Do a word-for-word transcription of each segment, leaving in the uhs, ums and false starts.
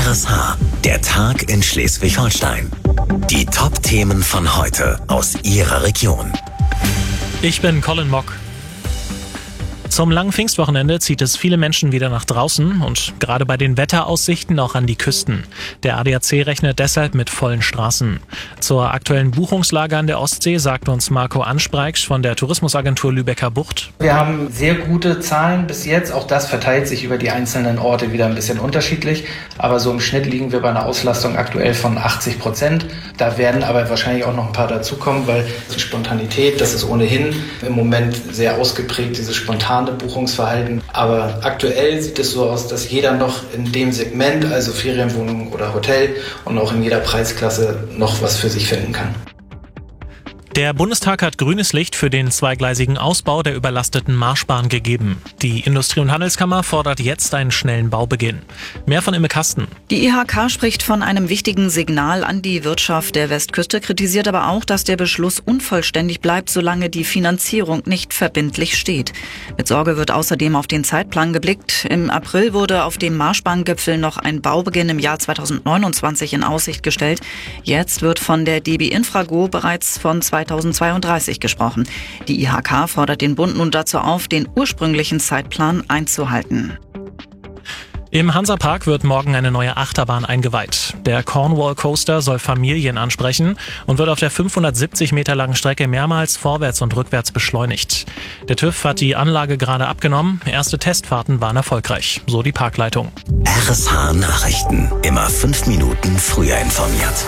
R S H, der Tag in Schleswig-Holstein. Die Top-Themen von heute aus Ihrer Region. Ich bin Colin Mock. Zum langen Pfingstwochenende zieht es viele Menschen wieder nach draußen und gerade bei den Wetteraussichten auch an die Küsten. Der A D A C rechnet deshalb mit vollen Straßen. Zur aktuellen Buchungslage an der Ostsee sagt uns Marco Anspreich von der Tourismusagentur Lübecker Bucht. Wir haben sehr gute Zahlen bis jetzt. Auch das verteilt sich über die einzelnen Orte wieder ein bisschen unterschiedlich. Aber so im Schnitt liegen wir bei einer Auslastung aktuell von achtzig Prozent. Da werden aber wahrscheinlich auch noch ein paar dazukommen, weil die Spontanität, das ist ohnehin im Moment sehr ausgeprägt, dieses spontane Buchungsverhalten. Aber aktuell sieht es so aus, dass jeder noch in dem Segment, also Ferienwohnung oder Hotel und auch in jeder Preisklasse noch was für sich finden kann. Der Bundestag hat grünes Licht für den zweigleisigen Ausbau der überlasteten Marschbahn gegeben. Die Industrie- und Handelskammer fordert jetzt einen schnellen Baubeginn. Mehr von Imme Kasten. Die I H K spricht von einem wichtigen Signal an die Wirtschaft der Westküste, kritisiert aber auch, dass der Beschluss unvollständig bleibt, solange die Finanzierung nicht verbindlich steht. Mit Sorge wird außerdem auf den Zeitplan geblickt. Im April wurde auf dem Marschbahngipfel noch ein Baubeginn im Jahr zweitausendneunundzwanzig in Aussicht gestellt. Jetzt wird von der D B Infrago bereits von zweitausendzweiunddreißig gesprochen. Die I H K fordert den Bund nun dazu auf, den ursprünglichen Zeitplan einzuhalten. Im Hansapark wird morgen eine neue Achterbahn eingeweiht. Der Cornwall Coaster soll Familien ansprechen und wird auf der fünfhundertsiebzig Meter langen Strecke mehrmals vorwärts und rückwärts beschleunigt. Der TÜV hat die Anlage gerade abgenommen. Erste Testfahrten waren erfolgreich, so die Parkleitung. R S H Nachrichten, immer fünf Minuten früher informiert.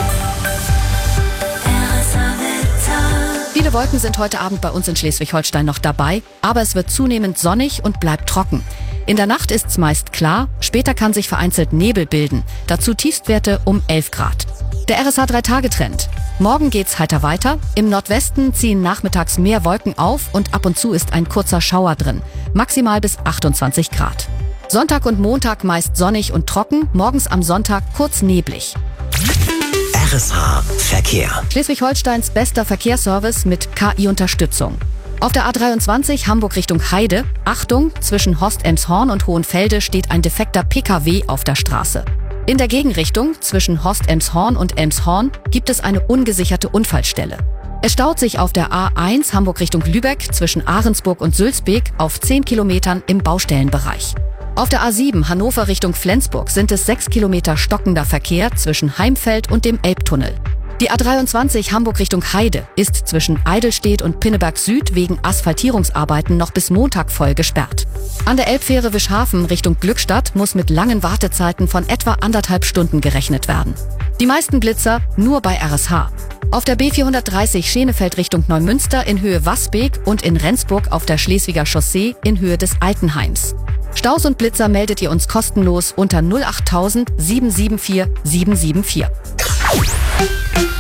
Viele Wolken sind heute Abend bei uns in Schleswig-Holstein noch dabei, aber es wird zunehmend sonnig und bleibt trocken. In der Nacht ist's meist klar, später kann sich vereinzelt Nebel bilden. Dazu Tiefstwerte um elf Grad. Der R S H drei Tage Trend. Morgen geht's heiter weiter. Im Nordwesten ziehen nachmittags mehr Wolken auf und ab und zu ist ein kurzer Schauer drin. Maximal bis achtundzwanzig Grad. Sonntag und Montag meist sonnig und trocken, morgens am Sonntag kurz neblig. R S H Verkehr. Schleswig-Holsteins bester Verkehrsservice mit K I-Unterstützung. Auf der A dreiundzwanzig Hamburg Richtung Heide. Achtung, zwischen Horst-Elmshorn und Hohenfelde steht ein defekter P K W auf der Straße. In der Gegenrichtung zwischen Horst-Elmshorn und Elmshorn gibt es eine ungesicherte Unfallstelle. Es staut sich auf der A eins Hamburg Richtung Lübeck zwischen Ahrensburg und Sülzbeek auf zehn Kilometern im Baustellenbereich. Auf der A sieben Hannover Richtung Flensburg sind es sechs Kilometer stockender Verkehr zwischen Heimfeld und dem Elbtunnel. Die A dreiundzwanzig Hamburg Richtung Heide ist zwischen Eidelstedt und Pinneberg Süd wegen Asphaltierungsarbeiten noch bis Montag voll gesperrt. An der Elbfähre Wischhafen Richtung Glückstadt muss mit langen Wartezeiten von etwa anderthalb Stunden gerechnet werden. Die meisten Blitzer nur bei R S H. Auf der B vierhundertdreißig Schenefeld Richtung Neumünster in Höhe Wasbeek und in Rendsburg auf der Schleswiger Chaussee in Höhe des Altenheims. Staus und Blitzer meldet ihr uns kostenlos unter null acht null null sieben sieben vier sieben sieben vier.